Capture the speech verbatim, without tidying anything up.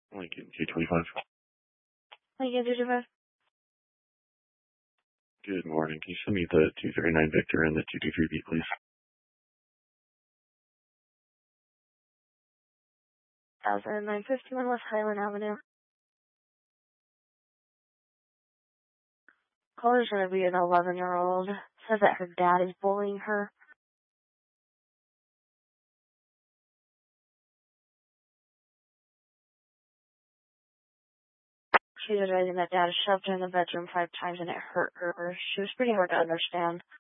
Lincoln two twenty-five. Lincoln two twenty-five. Good morning. Can you send me the two thirty-nine Victor and the two two three B, please? Thousand nine fifty-one West Highland Avenue. Caller's gonna be an eleven-year-old. Says that her dad is bullying her. She was writing that dad shoved her in the bedroom five times and it hurt her. She was pretty hard to understand.